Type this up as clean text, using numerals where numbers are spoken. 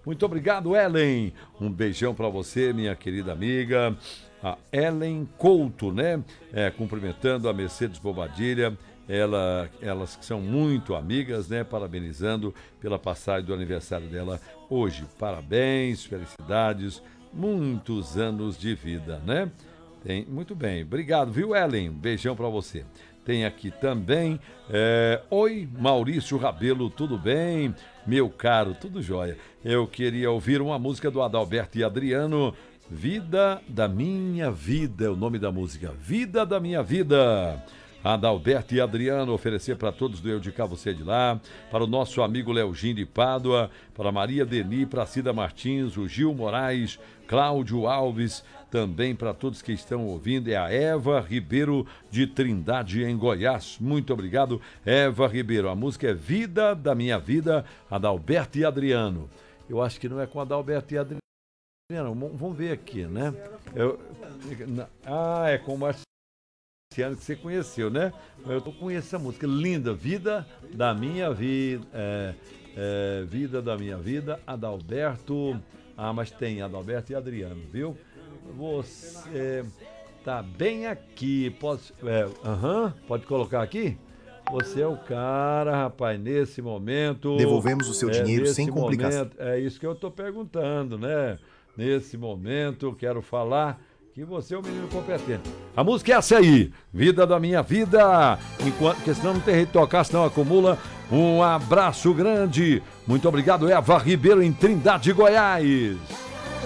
Muito obrigado, Ellen. Um beijão para você, minha querida amiga. A Ellen Couto, né? Cumprimentando a Mercedes Bobadilha. Elas que são muito amigas, né? Parabenizando pela passagem do aniversário dela hoje. Parabéns, felicidades, muitos anos de vida, né? Muito bem, obrigado, viu, Ellen? Beijão pra você. Tem aqui também, oi, Maurício Rabelo, tudo bem? Meu caro, tudo jóia. Eu queria ouvir uma música do Adalberto e Adriano, Vida da Minha Vida, é o nome da música, Vida da Minha Vida. Adalberto e Adriano, oferecer para todos do Eu de Cá, Você de Lá, para o nosso amigo Leogin de Pádua, para Maria Deni, para Cida Martins, o Gil Moraes, Cláudio Alves, também para todos que estão ouvindo, é a Eva Ribeiro de Trindade, em Goiás. Muito obrigado, Eva Ribeiro. A música é Vida da Minha Vida, Adalberto e Adriano. Eu acho que não é com Adalberto e Adriano, vamos ver aqui, né? É com o Marciano, que você conheceu, né? Eu conheço essa música linda, Vida da Minha Vida, Vida da Minha Vida, Adalberto, mas tem Adalberto e Adriano, viu? Você tá bem aqui, pode colocar aqui? Você é o cara, rapaz, nesse momento... Devolvemos o seu dinheiro sem complicação. É isso que eu tô perguntando, né? Nesse momento, eu quero falar... que você é um menino competente. A música é essa aí, Vida da Minha Vida. Porque senão não tem jeito de tocar, senão acumula. Um abraço grande. Muito obrigado, Eva Ribeiro, em Trindade, Goiás.